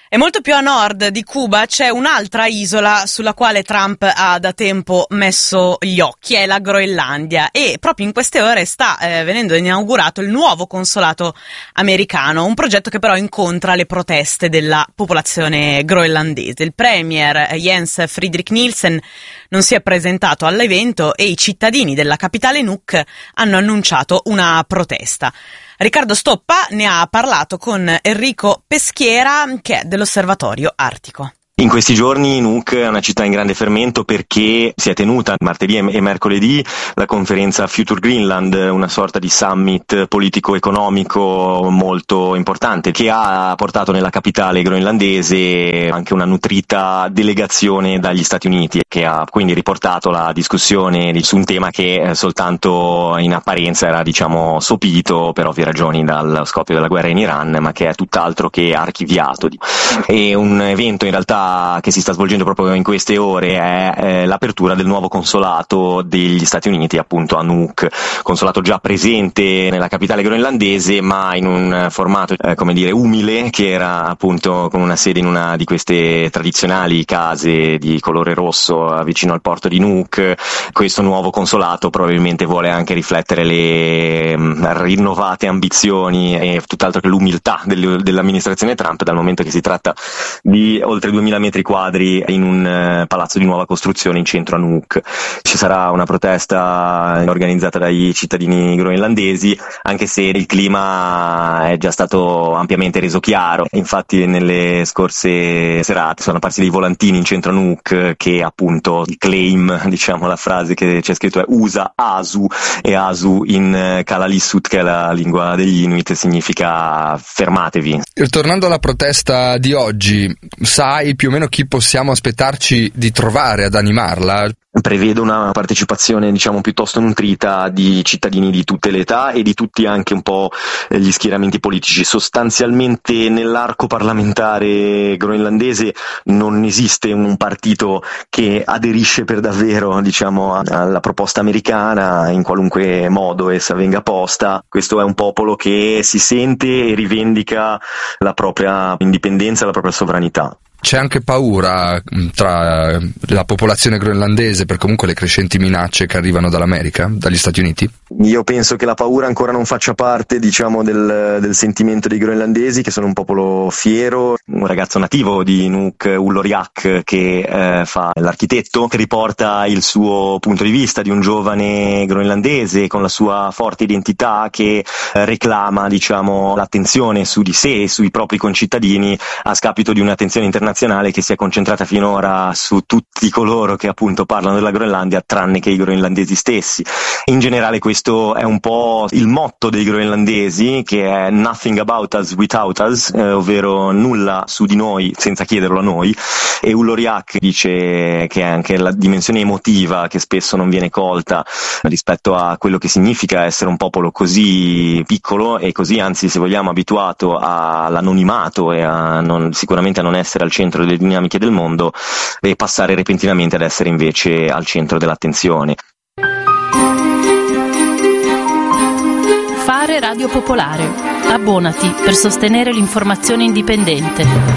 E molto più a nord di Cuba c'è un'altra isola sulla quale Trump ha da tempo messo gli occhi, è la Groenlandia, e proprio in queste ore sta venendo inaugurato il nuovo consolato americano, un progetto che però incontra le proteste della popolazione groenlandese. Il premier Jens Fredrik Nielsen non si è presentato all'evento e i cittadini della capitale Nuuk hanno annunciato una protesta. Riccardo Stoppa ne ha parlato con Enrico Peschiera, che è dell'Osservatorio Artico. In questi giorni Nuuk è una città in grande fermento perché si è tenuta martedì e mercoledì la conferenza Future Greenland, una sorta di summit politico-economico molto importante che ha portato nella capitale groenlandese anche una nutrita delegazione dagli Stati Uniti, che ha quindi riportato la discussione su un tema che soltanto in apparenza era sopito per ovvie ragioni dal scoppio della guerra in Iran, ma che è tutt'altro che archiviato. È un evento in realtà che si sta svolgendo proprio in queste ore è l'apertura del nuovo consolato degli Stati Uniti appunto a Nuuk, consolato già presente nella capitale groenlandese ma in un formato umile, che era appunto con una sede in una di queste tradizionali case di colore rosso vicino al porto di Nuuk. Questo nuovo consolato probabilmente vuole anche riflettere le rinnovate ambizioni e tutt'altro che l'umiltà dell'amministrazione Trump, dal momento che si tratta di oltre 2000 metri quadri in un palazzo di nuova costruzione in centro a Nuuk. Ci sarà una protesta organizzata dai cittadini groenlandesi, anche se il clima è già stato ampiamente reso chiaro. Infatti nelle scorse serate sono apparsi dei volantini in centro a Nuuk che appunto il claim, la frase che c'è scritto è "Usa Asu", e Asu in Kalalissut, che è la lingua degli Inuit, significa fermatevi. Tornando alla protesta di oggi, sai più o meno chi possiamo aspettarci di trovare ad animarla? Prevede una partecipazione piuttosto nutrita di cittadini di tutte le età e di tutti anche un po' gli schieramenti politici. Sostanzialmente nell'arco parlamentare groenlandese non esiste un partito che aderisce per davvero alla proposta americana in qualunque modo essa venga posta. Questo è un popolo che si sente e rivendica la propria indipendenza e la propria sovranità. C'è anche paura tra la popolazione groenlandese per comunque le crescenti minacce che arrivano dall'America, dagli Stati Uniti? Io penso che la paura ancora non faccia parte del sentimento dei groenlandesi, che sono un popolo fiero. Un ragazzo nativo di Nuuk, Uloriak, che fa l'architetto, che riporta il suo punto di vista di un giovane groenlandese con la sua forte identità, che reclama l'attenzione su di sé e sui propri concittadini a scapito di un'attenzione internazionale che si è concentrata finora su tutti coloro che appunto parlano della Groenlandia, tranne che i groenlandesi stessi. In generale questo è un po' il motto dei groenlandesi, che è "Nothing about us without us", ovvero nulla su di noi senza chiederlo a noi. E Uloriak dice che è anche la dimensione emotiva che spesso non viene colta rispetto a quello che significa essere un popolo così piccolo e così, anzi se vogliamo, abituato all'anonimato e sicuramente a non essere al centro delle dinamiche del mondo, e passare repentinamente ad essere invece al centro dell'attenzione. Fare Radio Popolare. Abbonati per sostenere l'informazione indipendente.